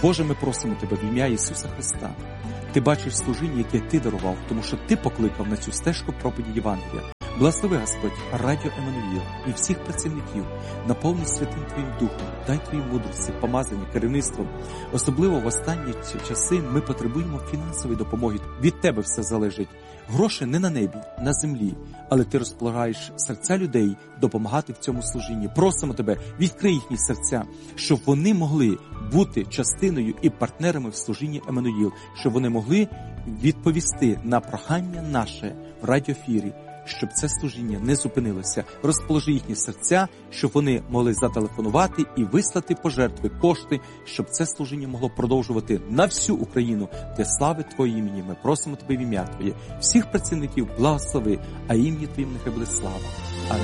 Боже, ми просимо Тебе в ім'я Ісуса Христа. Ти бачиш служіння, яке Ти дарував, тому що Ти покликав на цю стежку проповіді Євангелія. Благослови, Господь, Радіо Еммануїл і всіх працівників, наповни Святим Твоїм Духом, дай Твої мудрості, помазання, керівництво. Особливо в останні часи ми потребуємо фінансової допомоги. Від Тебе все залежить. Гроші не на небі, на землі, але Ти розполагаєш серця людей допомагати в цьому служінні. Просимо Тебе, відкрий їхні серця, щоб вони могли бути частиною і партнерами в служінні Еммануїл, щоб вони могли відповісти на прохання наше в радіоефірі, щоб це служіння не зупинилося. Розположи їхні серця, щоб вони могли зателефонувати і вислати пожертви, кошти, щоб це служіння могло продовжувати на всю Україну для слави Твоєї імені. Ми просимо Тебе в ім'я Твоє. Всіх працівників благослови, а ім'ї Твоїм нехай буде слава. Амінь.